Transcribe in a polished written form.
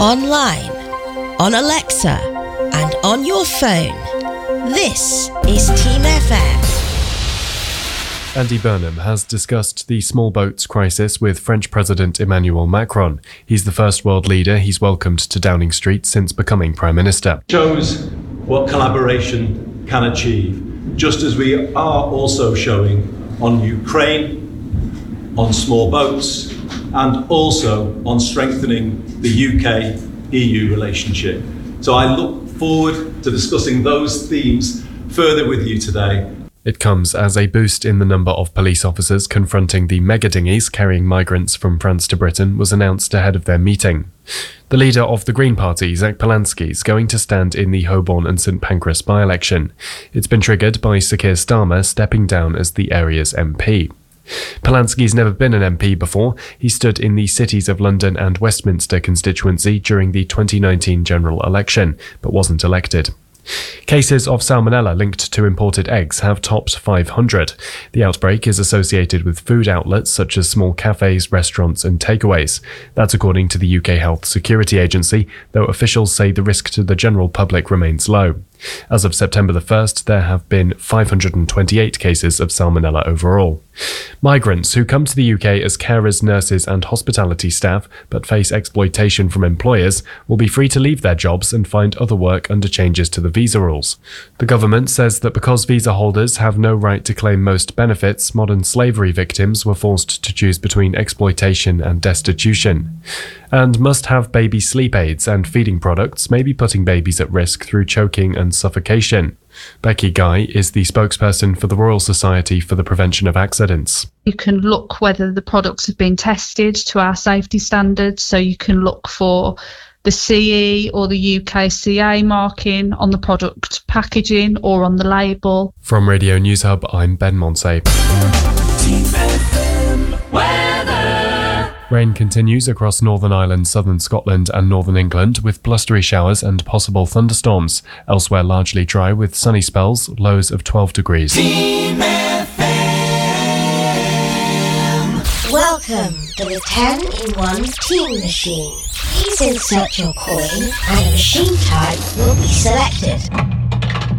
online, on Alexa, and on your phone. This is Team FM. Andy Burnham has discussed the small boats crisis with French President Emmanuel Macron. He's the first world leader he's welcomed to Downing Street since becoming Prime Minister. Shows what collaboration can achieve, just as we are also showing on Ukraine, on small boats, and also on strengthening the UK-EU relationship. So I look forward to discussing those themes further with you today. It comes as a boost in the number of police officers confronting the mega dinghies carrying migrants from France to Britain was announced ahead of their meeting. The leader of the Green Party, Zach Polanski, is going to stand in the Holborn and St Pancras by-election. It's been triggered by Sir Keir Starmer stepping down as the area's MP. Polanski's never been an MP before. He stood in the cities of London and Westminster constituency during the 2019 general election, but wasn't elected. Cases of salmonella linked to imported eggs have topped 500. The outbreak is associated with food outlets such as small cafes, restaurants and takeaways. That's according to the UK Health Security Agency, though officials say the risk to the general public remains low. As of September the 1st, there have been 528 cases of salmonella overall. Migrants who come to the UK as carers, nurses and hospitality staff but face exploitation from employers will be free to leave their jobs and find other work under changes to the visa rules. The government says that because visa holders have no right to claim most benefits, modern slavery victims were forced to choose between exploitation and destitution. And must-have baby sleep aids and feeding products may be putting babies at risk through choking and suffocation. Becky Guy is the spokesperson for the Royal Society for the Prevention of Accidents. You can look whether the products have been tested to our safety standards, so you can look for the CE or the UKCA marking on the product packaging or on the label. From Radio News Hub, I'm Ben Monsey. Rain continues across Northern Ireland, southern Scotland and northern England with blustery showers and possible thunderstorms. Elsewhere largely dry with sunny spells, lows of 12 degrees. Team FM. Welcome to the 10-in-1 Team Machine. Please insert your coin and a machine type will be selected.